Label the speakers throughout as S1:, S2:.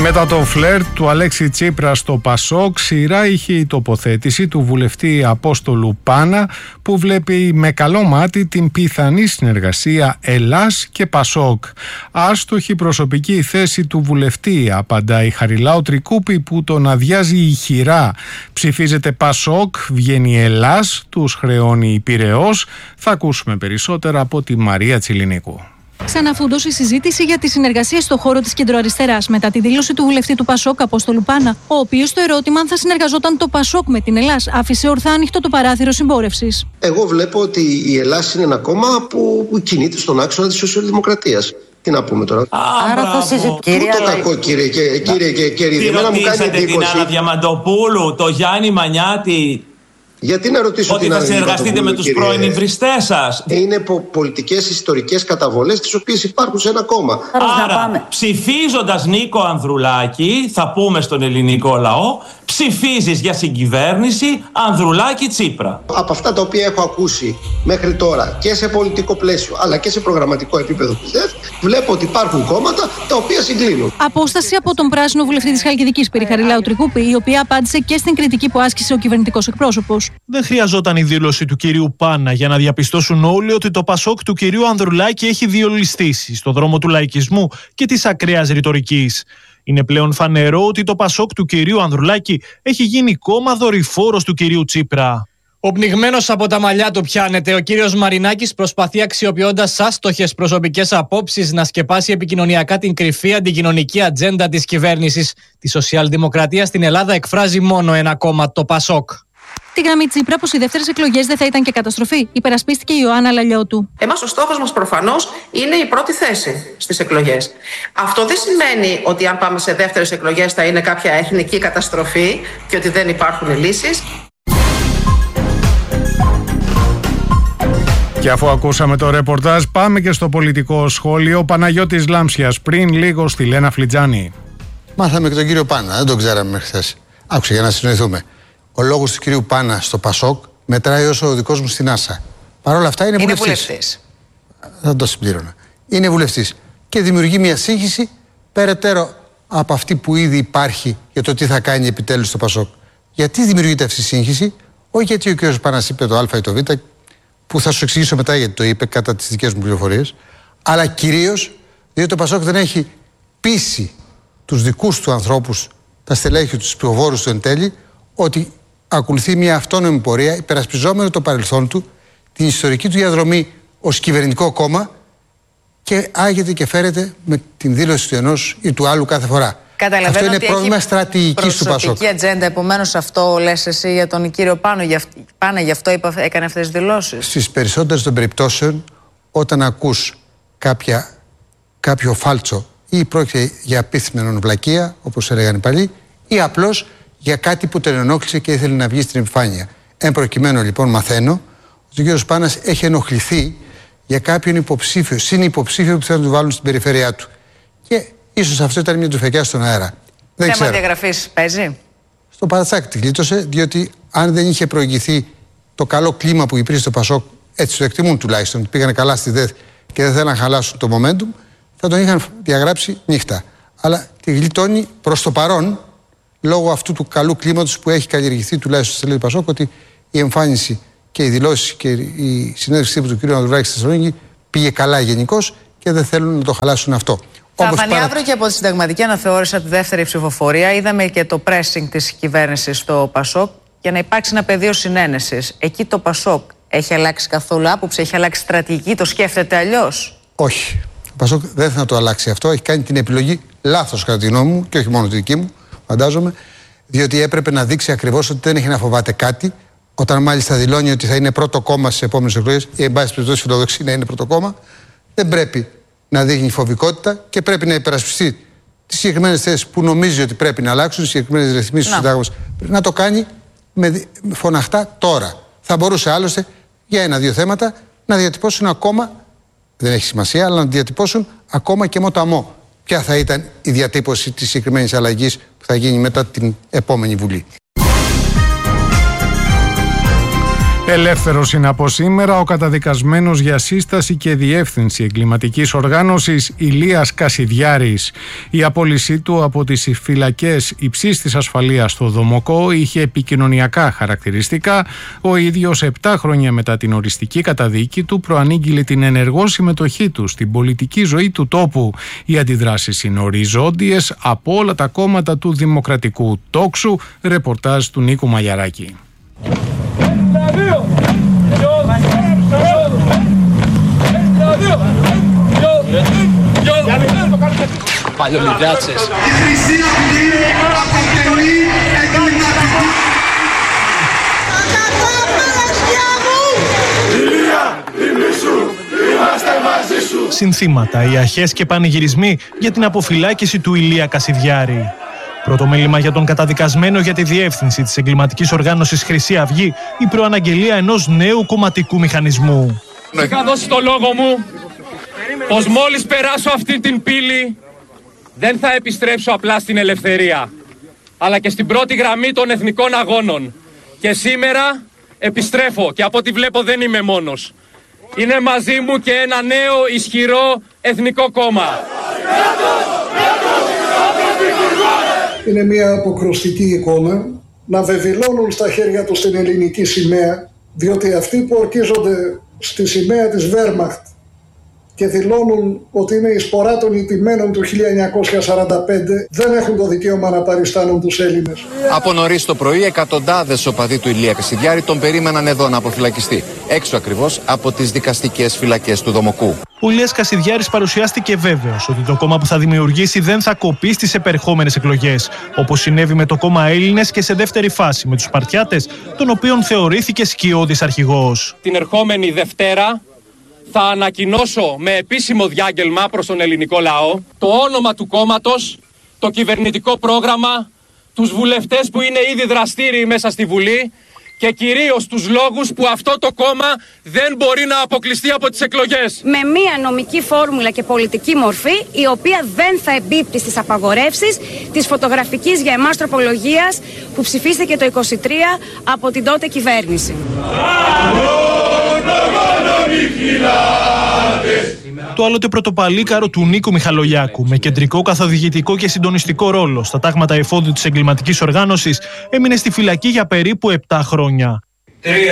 S1: Μετά το φλερτ του Αλέξη Τσίπρα στο Πασόκ, σειρά είχε η τοποθέτηση του βουλευτή Απόστολου Πάνα, που βλέπει με καλό μάτι την πιθανή συνεργασία Ελλάς και Πασόκ. Άστοχη προσωπική θέση του βουλευτή, απαντάει Χαριλάου Τρικούπη, που τον αδειάζει ηχηρά. Ψηφίζεται Πασόκ, βγαίνει Ελλάς, τους χρεώνει η Πειραιώς. Θα ακούσουμε περισσότερα από τη Μαρία Τσιλινίκου.
S2: Ξαναφούντωσε η συζήτηση για τη συνεργασία στον χώρο της κεντροαριστεράς μετά τη δήλωση του βουλευτή του Πασόκ, Απόστολου Πάνα, ο οποίος στο ερώτημα αν θα συνεργαζόταν το Πασόκ με την Ελλάς άφησε ορθά ανοιχτό το παράθυρο συμπόρευσης.
S3: Εγώ βλέπω ότι η Ελλάς είναι ένα κόμμα που κινείται στον άξονα της σοσιαλδημοκρατίας. Τι να πούμε τώρα.
S4: Άρα θα συζητήσουμε.
S3: Πού το κακό, κύριε
S5: Τι ρωτήσατε την Άννα Διαμαντοπούλου, το Γιάννη Μανιάτη?
S3: Γιατί να ρωτήσω
S5: ότι θα συνεργαστείτε με τους πρώην υβριστές σας?
S3: Είναι πολιτικές ιστορικές καταβολές τις οποίες υπάρχουν σε ένα κόμμα.
S5: Άρα, ψηφίζοντας Νίκο Ανδρουλάκη, θα πούμε στον ελληνικό λαό, ψηφίζεις για συγκυβέρνηση Ανδρουλάκη-Τσίπρα.
S3: Από αυτά τα οποία έχω ακούσει μέχρι τώρα και σε πολιτικό πλαίσιο αλλά και σε προγραμματικό επίπεδο του ΔΕΦ, βλέπω ότι υπάρχουν κόμματα τα οποία συγκλίνουν.
S2: Απόσταση από τον πράσινο βουλευτή της Χαλκιδικής, πήρε Χαριλάου Τρικούπη, η οποία απάντησε και στην κριτική που άσκησε ο κυβερνητικός εκπρόσωπος.
S6: Δεν χρειαζόταν η δήλωση του κυρίου Πάνα για να διαπιστώσουν όλοι ότι το Πασόκ του κυρίου Ανδρουλάκη έχει διολιστήσει στο δρόμο του λαϊκισμού και της ακραίας ρητορικής. Είναι πλέον φανερό ότι το Πασόκ του κυρίου Ανδρουλάκη έχει γίνει κόμμα δορυφόρος του κυρίου Τσίπρα.
S7: Ο πνιγμένος από τα μαλλιά του πιάνεται. Ο κύριος Μαρινάκης προσπαθεί, αξιοποιώντας άστοχες προσωπικές απόψεις, να σκεπάσει επικοινωνιακά την κρυφή αντικοινωνική ατζέντα της κυβέρνησης. Τη σοσιαλδημοκρατία στην Ελλάδα εκφράζει μόνο ένα κόμμα, το Πασόκ.
S2: Τη γραμμή Τσίπρα πως οι δεύτερες εκλογές δεν θα ήταν και καταστροφή, υπερασπίστηκε η Ιωάννα Λαλιώτου.
S8: Εμάς ο στόχος μας προφανώς είναι η πρώτη θέση στις εκλογές. Αυτό δεν σημαίνει ότι αν πάμε σε δεύτερες εκλογές θα είναι κάποια εθνική καταστροφή και ότι δεν υπάρχουν λύσεις.
S1: Και αφού ακούσαμε το ρεπορτάζ, πάμε και στο πολιτικό σχόλιο. Παναγιώτης Λάμψιας, πριν λίγο στη Λένα Φλιτζάνη.
S9: Μάθαμε και τον κύριο Πάνα, δεν τον ξέραμε μέχρι χθες. Άκουσε για να συνοηθούμε. Ο λόγος του κυρίου Πάνα στο Πασόκ μετράει όσο ο δικός μου στην Άσα. Παρ' όλα αυτά είναι βουλευτής. Θα το συμπλήρωνα. Είναι βουλευτής. Και δημιουργεί μια σύγχυση περαιτέρω από αυτή που ήδη υπάρχει για το τι θα κάνει επιτέλους στο Πασόκ. Γιατί δημιουργείται αυτή η σύγχυση? Όχι γιατί ο κύριος Πάνας είπε το Α ή το Β, που θα σου εξηγήσω μετά γιατί το είπε κατά τις δικές μου πληροφορίες, αλλά κυρίως διότι το Πασόκ δεν έχει πείσει τους δικούς του ανθρώπους, τα στελέχη του, τους ψηφοφόρους του εν τέλει, ότι ακολουθεί μια αυτόνομη πορεία, υπερασπιζόμενο το παρελθόν του, την ιστορική του διαδρομή ως κυβερνητικό κόμμα και άγεται και φέρεται με την δήλωση του ενός ή του άλλου κάθε φορά. Αυτό είναι πρόβλημα στρατηγικής του Πασόκ.
S4: Προσωπική ατζέντα, επομένως αυτό λες εσύ για τον κύριο Πάνα, γι' αυτό έκανε αυτές τις δηλώσεις.
S9: Στις περισσότερες των περιπτώσεων, όταν ακούς κάποιο φάλτσο ή πρόκειται για απίθμενη βλακεία, όπως έλεγαν οι παλιοί, ή απλώς για κάτι που τον ενόχλησε και ήθελε να βγει στην επιφάνεια. Εν προκειμένου λοιπόν μαθαίνω ότι ο κύριος Πάνας έχει ενοχληθεί για κάποιον υποψήφιο, συνυποψήφιο που θέλουν να του βάλουν στην περιφέρειά του. Και ίσως αυτό ήταν μια τουφεκιά στον αέρα. Δεν
S4: θέμα διαγραφής παίζει?
S9: Στο παρατσάκι τη γλίτωσε, διότι αν δεν είχε προηγηθεί το καλό κλίμα που υπήρχε στο Πασόκ, έτσι το εκτιμούν τουλάχιστον, πήγανε καλά στη ΔΕΘ και δεν θέλαν να χαλάσουν το momentum, θα τον είχαν διαγράψει νύχτα. Αλλά τη γλιτώνει προς το παρόν, λόγω αυτού του καλού κλίματος που έχει καλλιεργηθεί τουλάχιστον στη σελίδα Πασόκ, ότι η εμφάνιση και οι δηλώσεις και η συνέντευξη του κ. Ανδρουλάκη στη Θεσσαλονίκη πήγε καλά γενικώς και δεν θέλουν να το χαλάσουν αυτό.
S4: Θα φανεί αύριο και από τη συνταγματική αναθεώρηση από τη δεύτερη ψηφοφορία. Είδαμε και το pressing της κυβέρνησης στο Πασόκ για να υπάρξει ένα πεδίο συνένεσης. Εκεί το Πασόκ έχει αλλάξει καθόλου άποψη, έχει αλλάξει στρατηγική, το σκέφτεται αλλιώς?
S9: Όχι. Το Πασόκ δεν θα το αλλάξει αυτό. Έχει κάνει την επιλογή λάθος κατά τη γνώμη μου και όχι μόνο τη δική μου, φαντάζομαι, διότι έπρεπε να δείξει ακριβώς ότι δεν έχει να φοβάται κάτι. Όταν μάλιστα δηλώνει ότι θα είναι πρώτο κόμμα στις επόμενες εκλογές, ή εν πάση περιπτώσει φιλοδοξεί να είναι πρώτο κόμμα, δεν πρέπει να δείχνει φοβικότητα και πρέπει να υπερασπιστεί τις συγκεκριμένες θέσεις που νομίζει ότι πρέπει να αλλάξουν, τις συγκεκριμένες ρυθμίσεις του Συντάγματος. Πρέπει να το κάνει με φωναχτά τώρα. Θα μπορούσε άλλωστε για ένα-δύο θέματα να διατυπώσουν ακόμα, δεν έχει σημασία, αλλά να διατυπώσουν ακόμα και μοταμό. Ποια θα ήταν η διατύπωση της συγκεκριμένης αλλαγής που θα γίνει μετά την επόμενη Βουλή.
S1: Ελεύθερος είναι από σήμερα ο καταδικασμένος για σύσταση και διεύθυνση εγκληματικής οργάνωσης Ηλίας Κασιδιάρης. Η απόλυσή του από τις φυλακές υψής της ασφαλείας στο Δομοκό είχε επικοινωνιακά χαρακτηριστικά. Ο ίδιος 7 χρόνια μετά την οριστική καταδίκη του προανήγγειλε την ενεργό συμμετοχή του στην πολιτική ζωή του τόπου. Οι αντιδράσεις είναι οριζόντιες από όλα τα κόμματα του δημοκρατικού τόξου. Ρεπορτάζ του Νίκου Μαγιαράκη.
S10: Παλιολιδράτσες.
S6: Συνθήματα, ιαχές και πανηγυρισμοί για την αποφυλάκηση του Ηλία Κασιδιάρη. Πρώτο μέλημα για τον καταδικασμένο για τη διεύθυνση της εγκληματικής οργάνωσης Χρυσή Αυγή, η προαναγγελία ενός νέου κομματικού μηχανισμού.
S11: Είχα δώσει το λόγο μου πως μόλις περάσω αυτή την πύλη δεν θα επιστρέψω απλά στην ελευθερία, αλλά και στην πρώτη γραμμή των εθνικών αγώνων. Και σήμερα επιστρέφω και από ό,τι βλέπω δεν είμαι μόνος. Είναι μαζί μου και ένα νέο ισχυρό εθνικό κόμμα.
S12: Είναι μια αποκρουστική εικόνα να βεβηλώνουν στα χέρια τους την ελληνική σημαία, διότι αυτοί που ορκίζονται στη σημαία της Βέρμαχτ και δηλώνουν ότι είναι η σπορά των ηττημένων του 1945 δεν έχουν το δικαίωμα να παριστάνουν τους Έλληνες.
S13: Από νωρίς το πρωί, εκατοντάδες οπαδοί του Ηλία Κασιδιάρη τον περίμεναν εδώ να αποφυλακιστεί, έξω ακριβώς από τις δικαστικές φυλακές του Δομοκού.
S6: Ο Ηλίας Κασιδιάρης παρουσιάστηκε βέβαιος ότι το κόμμα που θα δημιουργήσει δεν θα κοπεί στις επερχόμενες εκλογές, όπως συνέβη με το κόμμα Έλληνες και σε δεύτερη φάση με τους Σπαρτιάτες, τον οποίον θεωρήθηκε σκιώδης αρχηγός.
S11: Την ερχόμενη Δευτέρα θα ανακοινώσω με επίσημο διάγγελμα προς τον ελληνικό λαό το όνομα του κόμματος, το κυβερνητικό πρόγραμμα, τους βουλευτές που είναι ήδη δραστήριοι μέσα στη Βουλή και κυρίως τους λόγους που αυτό το κόμμα δεν μπορεί να αποκλειστεί από τις εκλογές.
S14: Με μία νομική φόρμουλα και πολιτική μορφή, η οποία δεν θα εμπίπτει στις απαγορεύσεις της φωτογραφικής για εμάς τροπολογίας που ψηφίστηκε το 23 από την τότε κυβέρνηση.
S6: Το άλλοτε πρωτοπαλίκαρο του Νίκου Μιχαλολιάκου, με κεντρικό καθοδηγητικό και συντονιστικό ρόλο στα τάγματα εφόδου της εγκληματικής οργάνωσης, έμεινε στη φυλακή για περίπου 7 χρόνια.
S15: 3, 2, 1,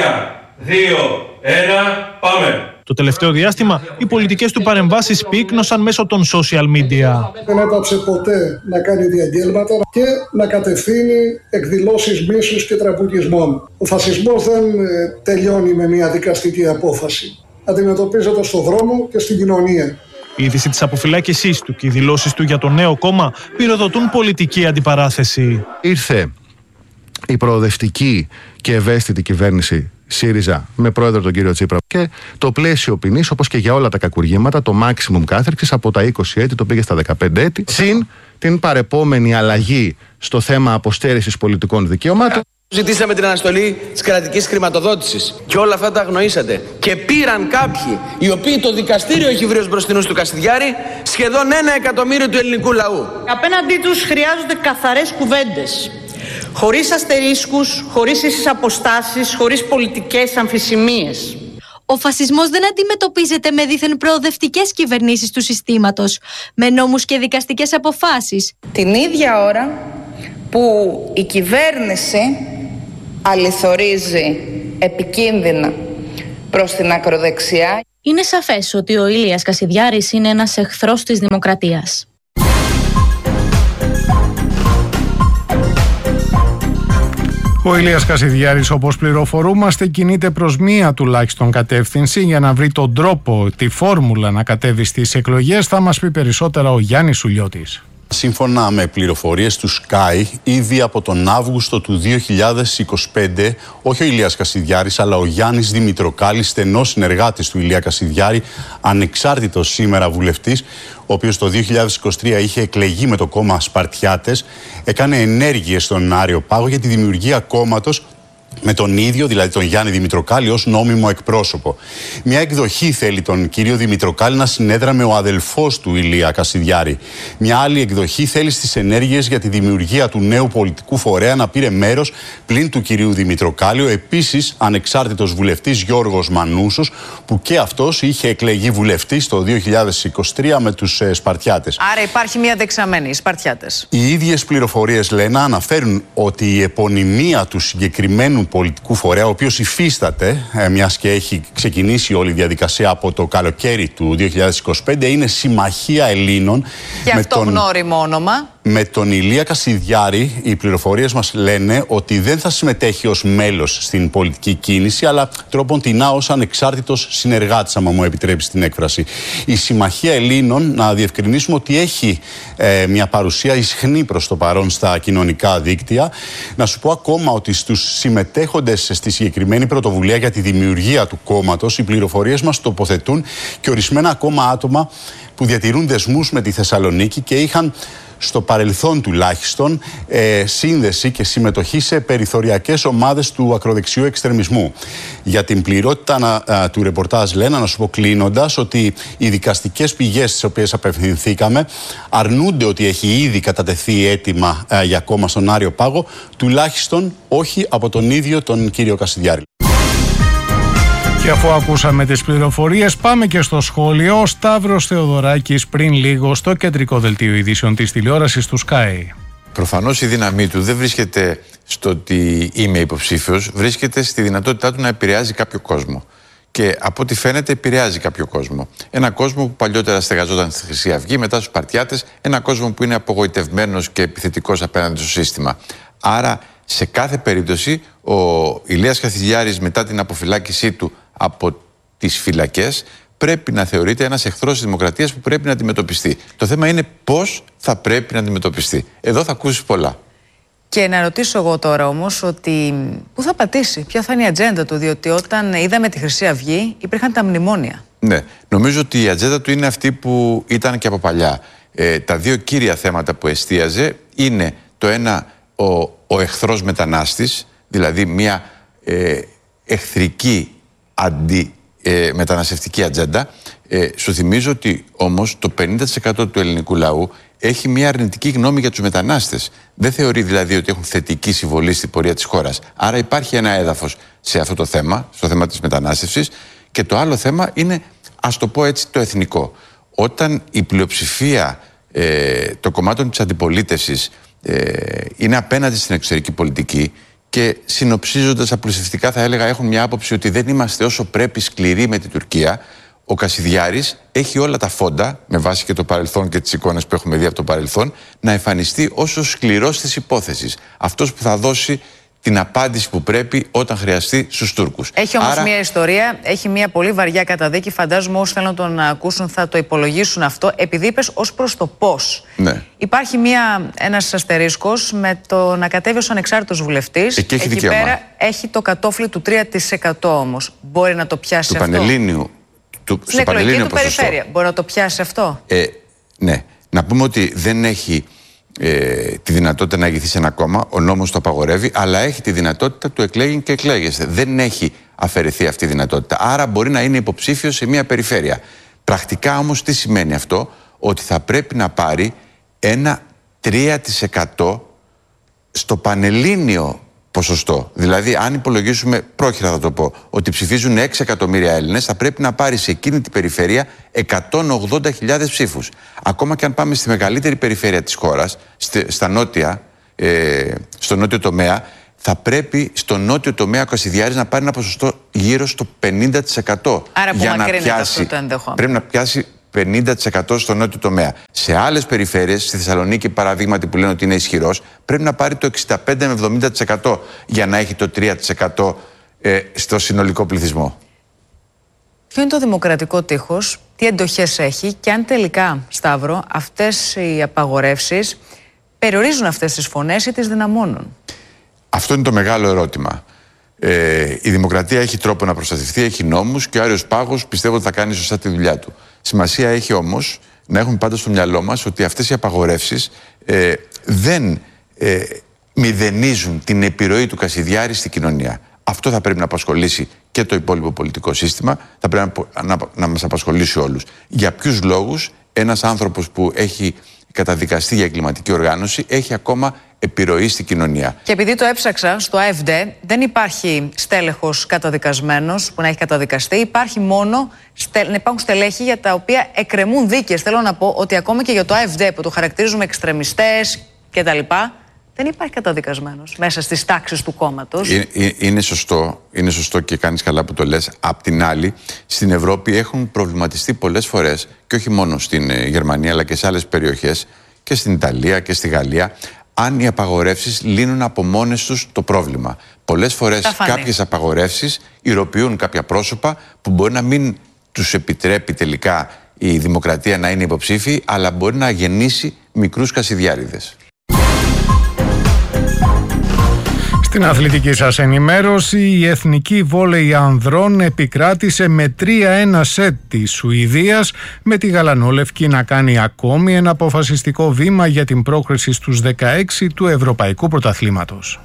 S15: πάμε!
S6: Το τελευταίο διάστημα, οι πολιτικές του παρεμβάσεις πύκνωσαν μέσω των social media.
S12: Δεν έπαψε ποτέ να κάνει διαγγέλματα και να κατευθύνει εκδηλώσεις μίσους και τραμπουκισμών. Ο φασισμός δεν τελειώνει με μια δικαστική απόφαση. Αντιμετωπίζεται στον δρόμο και στην κοινωνία.
S6: Η είδηση της αποφυλάκησής του και οι δηλώσεις του για το νέο κόμμα πυροδοτούν πολιτική αντιπαράθεση.
S16: Ήρθε η προοδευτική και ευαίσθητη κυβέρνηση ΣΥΡΙΖΑ με πρόεδρο τον κύριο Τσίπρα και το πλαίσιο ποινής, όπως και για όλα τα κακουργήματα, το maximum κάθριξης από τα 20 έτη το πήγε στα 15 έτη, συν την παρεπόμενη αλλαγή στο θέμα αποστέρησης πολιτικών δικαιωμάτων.
S17: Ζητήσαμε την αναστολή της κρατικής χρηματοδότησης και όλα αυτά τα αγνοήσατε. Και πήραν κάποιοι, οι οποίοι το δικαστήριο έχει βρει ως μπροστινούς του Κασιδιάρη, σχεδόν 1 εκατομμύριο του ελληνικού λαού.
S18: Απέναντί τους χρειάζονται καθαρές κουβέντες. Χωρίς αστερίσκους, χωρίς ίσες αποστάσεις, χωρίς πολιτικές αμφισημίες.
S19: Ο φασισμός δεν αντιμετωπίζεται με δίθεν προοδευτικές κυβερνήσεις του συστήματος, με νόμους και δικαστικές αποφάσεις.
S20: Την ίδια ώρα που η κυβέρνηση αληθορίζει επικίνδυνα προς την ακροδεξιά.
S19: Είναι σαφές ότι ο Ηλίας Κασιδιάρης είναι ένας εχθρός της δημοκρατίας.
S1: Ο Ηλίας Κασιδιάρης, όπως πληροφορούμαστε, κινείται προς μία τουλάχιστον κατεύθυνση για να βρει τον τρόπο, τη φόρμουλα να κατέβει στις εκλογές. Θα μας πει περισσότερα ο Γιάννης Σουλιώτης.
S21: Σύμφωνα με πληροφορίες του Sky, ήδη από τον Αύγουστο του 2025, όχι ο Ηλίας Κασιδιάρης, αλλά ο Γιάννης Δημητροκάλης, στενός συνεργάτης του Ηλία Κασιδιάρη, ανεξάρτητος σήμερα βουλευτής, ο οποίος το 2023 είχε εκλεγεί με το κόμμα Σπαρτιάτες, έκανε ενέργειες στον Άριο Πάγο για τη δημιουργία κόμματος με τον ίδιο, δηλαδή τον Γιάννη Δημητροκάλη, ως νόμιμο εκπρόσωπο. Μια εκδοχή θέλει τον κύριο Δημητροκάλη να συνέδραμε ο αδελφός του Ηλία Κασιδιάρη. Μια άλλη εκδοχή θέλει στις ενέργειες για τη δημιουργία του νέου πολιτικού φορέα να πήρε μέρος πλην του κυρίου Δημητροκάλη ο επίσης ανεξάρτητος βουλευτής Γιώργος Μανούσος, που και αυτός είχε εκλεγεί βουλευτής το 2023 με τους Σπαρτιάτες.
S4: Άρα υπάρχει μια δεξαμένη, οι Σπαρτιάτες.
S21: Οι ίδιες πληροφορίες, Λένα, αναφέρουν ότι η επωνυμία του συγκεκριμένου πολιτικού φορέα, ο οποίος υφίσταται, μιας και έχει ξεκινήσει όλη η διαδικασία από το καλοκαίρι του 2025, είναι Συμμαχία Ελλήνων.
S4: Και αυτό γνώριμο όνομα.
S21: Με τον Ηλία Κασιδιάρη, οι πληροφορίες μας λένε ότι δεν θα συμμετέχει ως μέλος στην πολιτική κίνηση, αλλά τρόποντινά ως ανεξάρτητος συνεργάτης, άμα μου επιτρέψει την έκφραση. Η Συμμαχία Ελλήνων, να διευκρινίσουμε ότι έχει μια παρουσία ισχνή προς το παρόν στα κοινωνικά δίκτυα. Να σου πω ακόμα ότι στους συμμετέχοντες στη συγκεκριμένη πρωτοβουλία για τη δημιουργία του κόμματος, οι πληροφορίες μας τοποθετούν και ορισμένα ακόμα άτομα που διατηρούν δεσμούς με τη Θεσσαλονίκη και είχαν στο παρελθόν τουλάχιστον σύνδεση και συμμετοχή σε περιθωριακές ομάδες του ακροδεξιού εξτρεμισμού. Για την πληρότητα του ρεπορτάζ, Λένα, να σου πω κλείνοντας ότι οι δικαστικές πηγές στις οποίες απευθυνθήκαμε αρνούνται ότι έχει ήδη κατατεθεί αίτημα για κόμμα στον Άριο Πάγο, τουλάχιστον όχι από τον ίδιο τον κύριο Κασιδιάρη.
S1: Και αφού ακούσαμε τις πληροφορίες, πάμε και στο σχόλιο. Ο Σταύρος Θεοδωράκης πριν λίγο στο κεντρικό δελτίο ειδήσεων της τηλεόρασης του Sky.
S10: Προφανώς η δύναμή του δεν βρίσκεται στο ότι είμαι υποψήφιος, βρίσκεται στη δυνατότητά του να επηρεάζει κάποιο κόσμο. Και από ό,τι φαίνεται επηρεάζει κάποιο κόσμο. Ένα κόσμο που παλιότερα στεγαζόταν στη Χρυσή Αυγή, μετά στους Σπαρτιάτες, ένα κόσμο που είναι απογοητευμένος και επιθετικός απέναντι στο σύστημα. Άρα, σε κάθε περίπτωση, ο Ηλίας Κασιδιάρης μετά την αποφυλάκησή του από τις φυλακές πρέπει να θεωρείται ένας εχθρός της δημοκρατίας που πρέπει να αντιμετωπιστεί. Το θέμα είναι πώς θα πρέπει να αντιμετωπιστεί. Εδώ θα ακούσεις πολλά.
S4: Και να ρωτήσω εγώ τώρα όμως ότι πού θα πατήσει, ποια θα είναι η ατζέντα του, διότι όταν είδαμε τη Χρυσή Αυγή υπήρχαν τα μνημόνια.
S10: Ναι, νομίζω ότι η ατζέντα του είναι αυτή που ήταν και από παλιά. Τα δύο κύρια θέματα που εστίαζε είναι το ένα ο εχθρός μετανάστης, δηλαδή μια εχθρική μεταναστευτική ατζέντα. Σου θυμίζω ότι όμως το 50% του ελληνικού λαού έχει μια αρνητική γνώμη για τους μετανάστες. Δεν θεωρεί δηλαδή ότι έχουν θετική συμβολή στην πορεία της χώρας. Άρα υπάρχει ένα έδαφος σε αυτό το θέμα, στο θέμα της μετανάστευσης. Και το άλλο θέμα είναι, ας το πω έτσι, το εθνικό. Όταν η πλειοψηφία των κομμάτων της αντιπολίτευσης είναι απέναντι στην εξωτερική πολιτική και συνοψίζοντας απλουστευτικά θα έλεγα έχουν μια άποψη ότι δεν είμαστε όσο πρέπει σκληροί με την Τουρκία, ο Κασιδιάρης έχει όλα τα φόντα, με βάση και το παρελθόν και τις εικόνες που έχουμε δει από το παρελθόν, να εμφανιστεί ως ο σκληρός της υπόθεσης. Αυτός που θα δώσει την απάντηση που πρέπει όταν χρειαστεί στους Τούρκους.
S4: Έχει όμως μια ιστορία, έχει μια πολύ βαριά καταδίκη. Φαντάζομαι όσοι θέλουν να τον ακούσουν θα το υπολογίσουν αυτό. Επειδή είπες ως προς το πώς.
S10: Ναι.
S4: Υπάρχει ένας αστερίσκος με το να κατέβει ως ανεξάρτητος βουλευτής.
S10: Εκεί έχει
S4: δικαίωμα. Πέρα έχει το κατόφλι του 3% όμως. Μπορεί να το πιάσει
S10: του
S4: αυτό.
S10: Πανελλήνιου.
S4: Στην εκλογική του περιφέρεια. Μπορεί να το πιάσει αυτό.
S10: Ναι. Να πούμε ότι δεν έχει τη δυνατότητα να ηγηθεί σε ένα κόμμα, ο νόμος το απαγορεύει, αλλά έχει τη δυνατότητα του εκλέγει και εκλέγεστε. Δεν έχει αφαιρεθεί αυτή η δυνατότητα. Άρα μπορεί να είναι υποψήφιος σε μια περιφέρεια. Πρακτικά όμως τι σημαίνει αυτό? Ότι θα πρέπει να πάρει ένα 3% στο πανελλήνιο ποσοστό. Δηλαδή, αν υπολογίσουμε, πρόχειρα θα το πω, ότι ψηφίζουν 6 εκατομμύρια Έλληνες, θα πρέπει να πάρει σε εκείνη την περιφέρεια 180.000 ψήφους. Ακόμα και αν πάμε στη μεγαλύτερη περιφέρεια της χώρας, στο νότιο τομέα, θα πρέπει στο νότιο τομέα ο Κασιδιάρης να πάρει ένα ποσοστό γύρω στο 50%.
S4: Άρα που μακρύνεται αυτό το ενδεχόμενο.
S10: Πρέπει να πιάσει 50% στο νότιο τομέα. Σε άλλες περιφέρειες, στη Θεσσαλονίκη παραδείγματι που λένε ότι είναι ισχυρός, πρέπει να πάρει το 65 με 70% για να έχει το 3% στο συνολικό πληθυσμό.
S4: Ποιο είναι το δημοκρατικό τείχος, τι εντοχές έχει και αν τελικά, Σταύρο, αυτές οι απαγορεύσεις περιορίζουν αυτές τις φωνές ή τις δυναμώνουν?
S10: Αυτό είναι το μεγάλο ερώτημα. Η δημοκρατία έχει τρόπο να προστατευτεί, έχει νόμους και ο Άριος Πάγος πιστεύω ότι θα κάνει σωστά τη δουλειά του. Σημασία έχει όμως να έχουμε πάντα στο μυαλό μας ότι αυτές οι απαγορεύσεις δεν μηδενίζουν την επιρροή του Κασιδιάρη στην κοινωνία. Αυτό θα πρέπει να απασχολήσει και το υπόλοιπο πολιτικό σύστημα, θα πρέπει να μας απασχολήσει όλους. Για ποιους λόγους ένας άνθρωπος που έχει καταδικαστεί για εγκληματική οργάνωση έχει ακόμα επιρροή στην κοινωνία.
S4: Και επειδή το έψαξα στο ΑΕΦΔ, δεν υπάρχει στέλεχος καταδικασμένος που να έχει καταδικαστεί. Υπάρχει μόνο να υπάρχουν στελέχη για τα οποία εκκρεμούν δίκες. Θέλω να πω ότι ακόμα και για το ΑΕΦΔ που το χαρακτηρίζουμε εξτρεμιστές κτλ., δεν υπάρχει καταδικασμένος μέσα στις τάξεις του κόμματος.
S10: Είναι σωστό και κάνεις καλά που το λες. Απ' την άλλη, στην Ευρώπη έχουν προβληματιστεί πολλές φορές, και όχι μόνο στην Γερμανία αλλά και σε άλλες περιοχές, και στην Ιταλία και στη Γαλλία, αν οι απαγορεύσεις λύνουν από μόνες τους το πρόβλημα. Πολλές φορές κάποιες απαγορεύσεις ηρωποιούν κάποια πρόσωπα που μπορεί να μην τους επιτρέπει τελικά η δημοκρατία να είναι υποψήφιοι, αλλά μπορεί να γεννήσει μικρούς Κασιδιάρηδες.
S1: Στην αθλητική σας ενημέρωση, η Εθνική Βόλεϊ Ανδρών επικράτησε με 3-1 σετ της Σουηδίας, με τη γαλανόλευκη να κάνει ακόμη ένα αποφασιστικό βήμα για την πρόκριση στους 16 του Ευρωπαϊκού Πρωταθλήματος.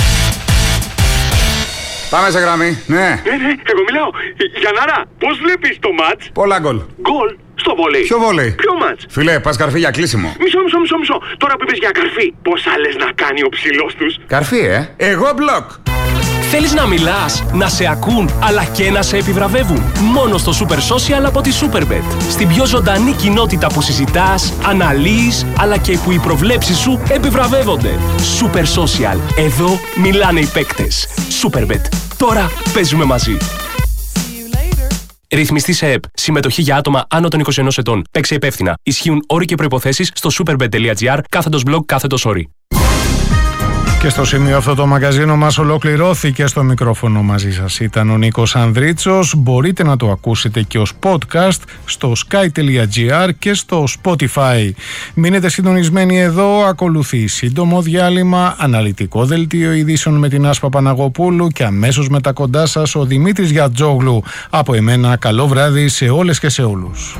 S15: Πάμε σε γραμμή, ναι.
S22: Εγώ μιλάω. Γιαννάρα, πώς βλέπεις το μάτς?
S15: Πολλά γκολ.
S22: Γκολ στο βόλεϊ.
S15: Ποιο βόλεϊ?
S22: Ποιο μάτς?
S15: Φιλέ, πας καρφί για κλείσιμο.
S22: Μισό. Τώρα που είπες για καρφί, πόσα λες να κάνει ο ψηλός τους?
S15: Καρφί, Εγώ μπλοκ.
S23: Θέλεις να μιλάς, να σε ακούν, αλλά και να σε επιβραβεύουν? Μόνο στο Super Social από τη Superbet. Στην πιο ζωντανή κοινότητα που συζητάς, αναλύεις, αλλά και που οι προβλέψεις σου επιβραβεύονται. Super Social. Εδώ μιλάνε οι παίκτες. Superbet. Τώρα παίζουμε μαζί. Ρυθμιστή σε ΕΠ. Συμμετοχή για άτομα άνω των 21 ετών. Παίξε υπεύθυνα. Ισχύουν όροι και προϋποθέσεις στο superbet.gr/blog/όροι.
S1: Και στο σημείο αυτό το μαγκαζίνο μας ολοκληρώθηκε. Στο μικρόφωνο μαζί σας ήταν ο Νίκος Ανδρίτσος. Μπορείτε να το ακούσετε και ως podcast στο sky.gr και στο Spotify. Μείνετε συντονισμένοι εδώ. Ακολουθεί σύντομο διάλειμμα, αναλυτικό δελτίο ειδήσεων με την Άσπα Παναγοπούλου και αμέσως μετά κοντά σας ο Δημήτρης Γιατζόγλου. Από εμένα καλό βράδυ σε όλες και σε όλους.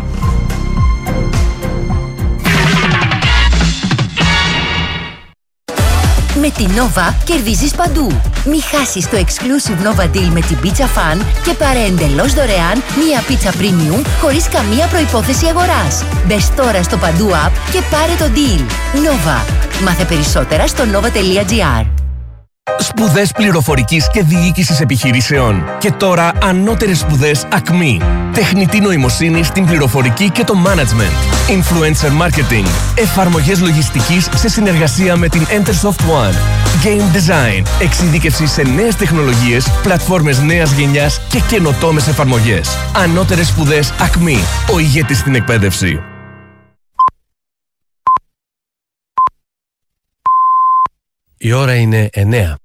S24: Με την Nova κερδίζεις παντού. Μη χάσεις το exclusive Nova Deal με την Pizza Fan και πάρε εντελώς δωρεάν μία πίτσα premium χωρίς καμία προϋπόθεση αγοράς. Μπες τώρα στο Παντού app και πάρε το deal. Nova. Μάθε περισσότερα στο nova.gr.
S25: Σπουδές πληροφορικής και διοίκησης επιχειρήσεων. Και τώρα ανώτερες σπουδές ΑΚΜΗ. Τεχνητή νοημοσύνη στην πληροφορική και το management. Influencer marketing. Εφαρμογές λογιστικής σε συνεργασία με την Entersoft One. Game design. Εξειδίκευση σε νέες τεχνολογίες, πλατφόρμες νέας γενιάς και καινοτόμες εφαρμογές. Ανώτερες σπουδές ΑΚΜΗ. Ο ηγέτης στην εκπαίδευση.
S26: Η ώρα είναι 9.